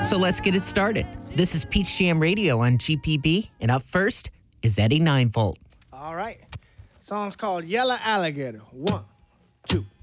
So let's get it started. This is Peach Jam Radio on GPB, and up first is Eddie Ninefold. All right. Song's called Yellow Alligator. 1, 2.